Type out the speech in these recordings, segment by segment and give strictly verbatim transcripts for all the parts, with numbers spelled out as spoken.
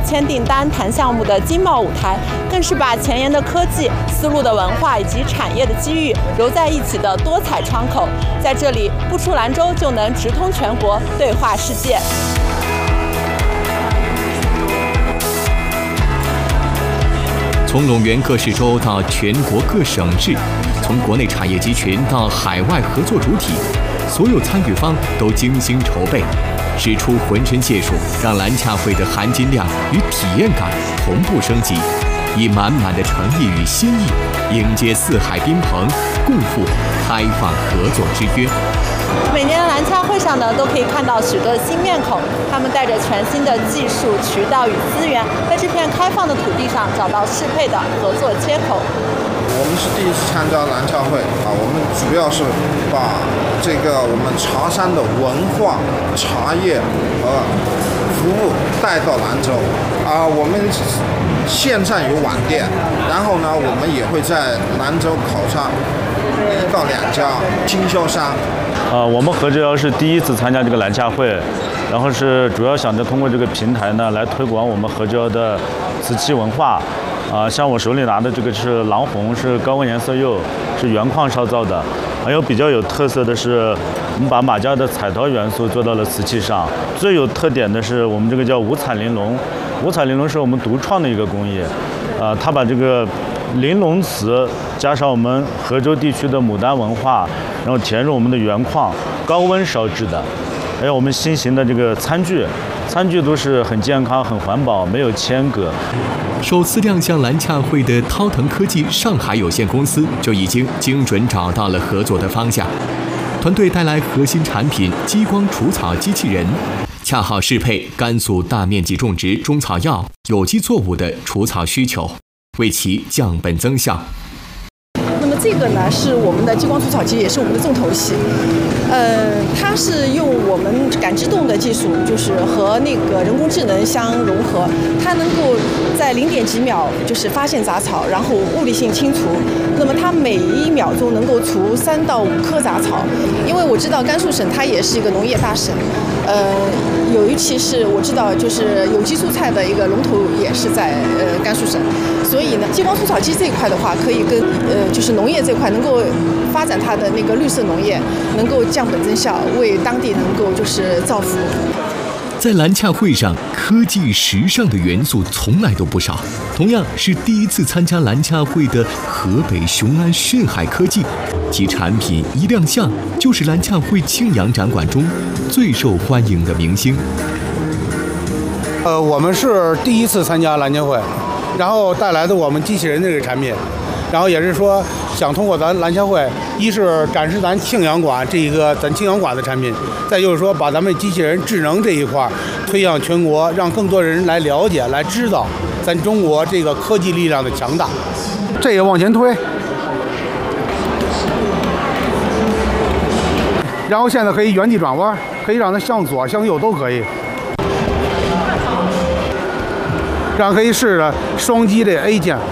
签订单谈项目的经贸舞台，更是把前沿的科技、丝路的文化以及产业的机遇揉在一起的多彩窗口。在这里，不出兰州就能直通全国，对话世界。 从陇源各市州到全国各省市，从国内产业集群到海外合作主体，所有参与方都精心筹备，使出浑身解数，让兰洽会的含金量与体验感同步升级，以满满的诚意与心意迎接四海宾朋，共赴开放合作之约。 每年的兰洽会上呢，都可以看到许多新面孔，他们带着全新的技术、渠道与资源，在这片开放的土地上找到适配的合作切口。 我们是第一次参加兰洽会啊，我们主要是把这个我们茶山的文化、茶叶和服务带到兰州啊。我们线上有网店，然后呢，我们也会在兰州考察一到两家经销商。 呃，我们何之遥是第一次参加这个兰洽会，然后是主要想着通过这个平台呢，来推广我们何之遥的瓷器文化。啊、呃，像我手里拿的这个是狼红，是高温颜色釉，是原矿烧造的。还有比较有特色的是，我们把马家的彩陶元素做到了瓷器上。最有特点的是我们这个叫五彩玲珑，五彩玲珑是我们独创的一个工艺。呃，它把这个玲珑瓷加上我们河州地区的牡丹文化，然后填入我们的原矿，高温烧制的。还有我们新型的这个餐具，餐具都是很健康、很环保，没有铅镉。 首次亮相兰洽会的涛腾科技上海有限公司就已经精准找到了合作的方向，团队带来核心产品激光除草机器人，恰好适配甘肃大面积种植中草药、有机作物的除草需求，为其降本增效。 那么这个呢是我们的激光除草机，也是我们的重头戏。呃，它是用我们感知动的技术，就是和那个人工智能相融合，它能够在零点几秒就是发现杂草，然后物理性清除。那么它每一秒钟能够除三到五棵杂草。因为我知道甘肃省它也是一个农业大省，呃，尤其是我知道就是有机蔬菜的一个龙头也是在呃甘肃省，所以呢，激光除草机这一块的话，可以跟呃就是农业这块能够发展它的那个绿色农业，能够降本增效，为当地能够就是造福。 在兰洽会上，科技时尚的元素从来都不少。同样是第一次参加兰洽会的河北雄安炫海科技，其产品一亮相就是兰洽会庆阳展馆中最受欢迎的明星。 呃，我们是第一次参加兰洽会，然后带来的我们机器人这个产品。然后也是说，想通过咱兰洽会，一是展示咱庆阳馆这一个咱庆阳馆的产品，再就是说把咱们机器人智能这一块推向全国，让更多人来了解、来知道咱中国这个科技力量的强大。这个往前推，然后现在可以原地转弯，可以让它向左、向右都可以。然后可以试着双击这 A 键。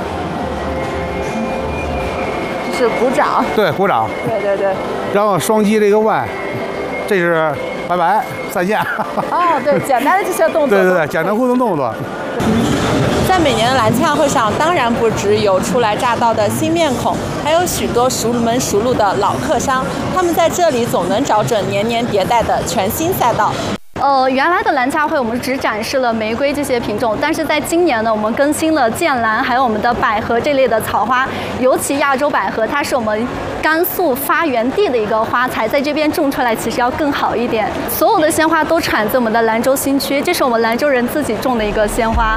是鼓掌， 对，鼓掌， 对对对， 然后双击这个 Y， 这是拜拜再见。 哦，对，简单的这些动作， 对对对，简单互动动作。 在每年的兰洽会上，当然不只有初来乍到的新面孔，还有许多熟门熟路的老客商，他们在这里总能找准年年迭代的全新赛道。 呃，原来的兰洽会我们只展示了玫瑰这些品种，但是在今年呢，我们更新了剑兰，还有我们的百合这类的草花。尤其亚洲百合，它是我们甘肃发源地的一个花材，在这边种出来其实要更好一点。所有的鲜花都产自我们的兰州新区，这是我们兰州人自己种的一个鲜花。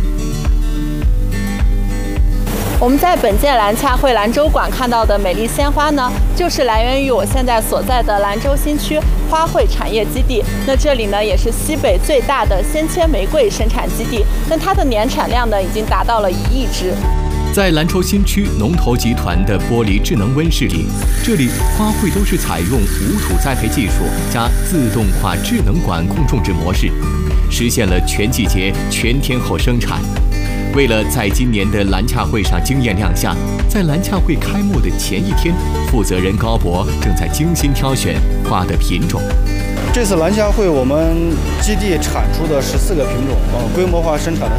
我们在本届兰洽会兰州馆看到的美丽鲜花呢，就是来源于我现在所在的兰州新区花卉产业基地。那这里呢，也是西北最大的鲜切玫瑰生产基地，那它的年产量呢，已经达到了一亿只。 在兰州新区农投集团的玻璃智能温室里，这里花卉都是采用无土栽培技术加自动化智能管控种植模式，实现了全季节、全天候生产。为了在今年的兰洽会上惊艳亮相，在兰洽会开幕的前一天，负责人高博正在精心挑选花的品种。 这次兰洽会我们基地产出的十四个品种，呃，规模化生产了